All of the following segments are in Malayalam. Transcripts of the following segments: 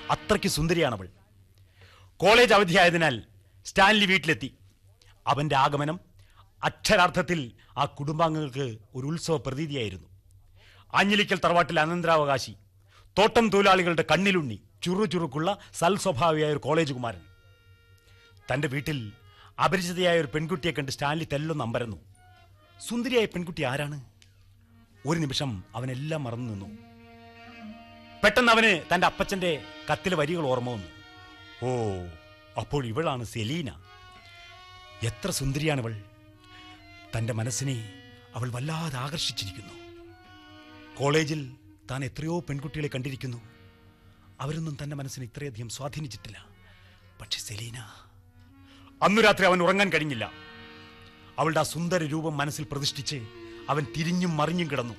അത്രയ്ക്ക് സുന്ദരിയാണവൾ. കോളേജ് അവധിയായതിനാൽ സ്റ്റാൻലി വീട്ടിലെത്തി. അവന്റെ ആഗമനം അക്ഷരാർത്ഥത്തിൽ ആ കുടുംബാംഗങ്ങൾക്ക് ഒരു ഉത്സവ പ്രതീതിയായിരുന്നു. ആഞ്ഞിലിക്കൽ തറവാട്ടിൽ അനന്തരാവകാശി, തോട്ടം തൊഴിലാളികളുടെ കണ്ണിലുണ്ണി, ചുറുചുറുക്കുള്ള സൽസ്വഭാവിയായ ഒരു കോളേജ് കുമാരൻ. തന്റെ വീട്ടിൽ അപരിചിതയായ ഒരു പെൺകുട്ടിയെ കണ്ട് സ്റ്റാൻലി തെല്ലൊന്ന് അമ്പരന്നു. സുന്ദരിയായ പെൺകുട്ടി ആരാണ്? ഒരു നിമിഷം അവനെല്ലാം മറന്നു നിന്നു. പെട്ടെന്ന് അവന് തന്റെ അപ്പച്ചന്റെ കത്തിലെ വരികൾ ഓർമ്മ വന്നു. ഓ, അപ്പോൾ ഇവളാണ് സെലീന. എത്ര സുന്ദരിയാണിവൾ! തന്റെ മനസ്സിനെ അവൾ വല്ലാതെ ആകർഷിച്ചിരിക്കുന്നു. കോളേജിൽ താൻ എത്രയോ പെൺകുട്ടികളെ കണ്ടിരിക്കുന്നു. അവരൊന്നും തന്റെ മനസ്സിനെ ഇത്രയധികം സ്വാധീനിച്ചിട്ടില്ല. പക്ഷെ സെലീന... അന്നു രാത്രി അവൻ ഉറങ്ങാൻ കഴിഞ്ഞില്ല. അവളുടെ ആ സുന്ദര രൂപം മനസ്സിൽ പ്രതിഷ്ഠിച്ച് അവൻ തിരിഞ്ഞും മറിഞ്ഞും കിടന്നു.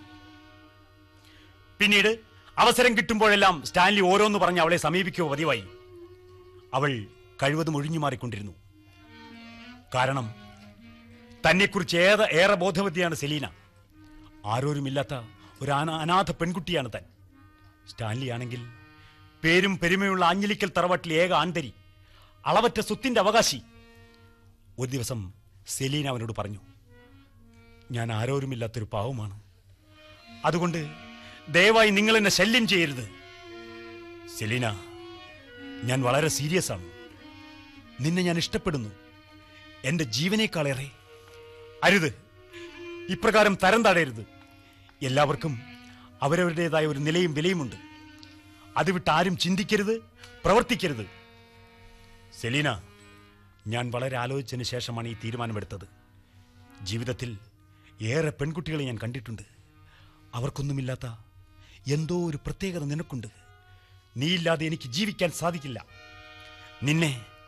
പിന്നീട് അവസരം കിട്ടുമ്പോഴെല്ലാം സ്റ്റാൻലി ഓരോന്ന് പറഞ്ഞ് അവളെ സമീപിക്കുക പതിവായി. അവൾ കഴിവതും ഒഴിഞ്ഞു മാറിക്കൊണ്ടിരുന്നു. കാരണം തന്നെക്കുറിച്ച് ഏറെ ബോധവതിയാണ് സെലീന. ആരോരുമില്ലാത്ത ഒരു അനാഥ പെൺകുട്ടിയാണ് താൻ. സ്റ്റാൻലി ആണെങ്കിൽ പേരും പെരുമയുള്ള ആഞ്ഞിലിക്കൽ തറവാട്ടിലെ ഏക ആന്തരി, അളവറ്റ സ്വത്തിന്റെ അവകാശി. ഒരു ദിവസം സെലീന അവനോട് പറഞ്ഞു, ഞാൻ ആരോരുമില്ലാത്തൊരു പാവമാണ്. അതുകൊണ്ട് ദയവായി നിങ്ങൾ എന്നെ ശല്യം ചെയ്യരുത്. സെലീന, ഞാൻ വളരെ സീരിയസ് ആണ്. നിന്നെ ഞാൻ ഇഷ്ടപ്പെടുന്നു, എന്റെ ജീവനേക്കാളേറെ. അരുത്, ഇപ്രകാരം തരം താഴരുത്. എല്ലാവർക്കും അവരവരുടേതായ ഒരു നിലയും വിലയുമുണ്ട്. അത് വിട്ട് ആരും ചിന്തിക്കരുത്, പ്രവർത്തിക്കരുത്. സെലീന, ഞാൻ വളരെ ആലോചിച്ചതിന് ശേഷമാണ് ഈ തീരുമാനമെടുത്തത്. ജീവിതത്തിൽ ഏറെ പെൺകുട്ടികളെ ഞാൻ കണ്ടിട്ടുണ്ട്. അവർക്കൊന്നുമില്ലാത്ത എന്തോ ഒരു പ്രത്യേകത നിനക്കുണ്ട്. നീയില്ലാതെ എനിക്ക് ജീവിക്കാൻ സാധിക്കില്ല. നിന്നെ